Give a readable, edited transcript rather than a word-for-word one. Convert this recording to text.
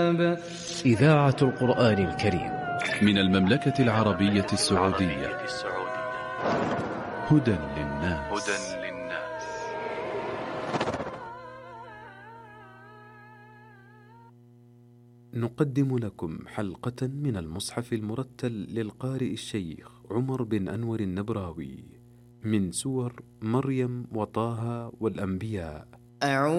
الكتاب. إذاعة القرآن الكريم من المملكة العربية السعودية. هدى للناس. نقدم لكم حلقة من المصحف المرتل للقارئ الشيخ عمر بن أنور النبراوي من سور مريم وطه والأنبياء.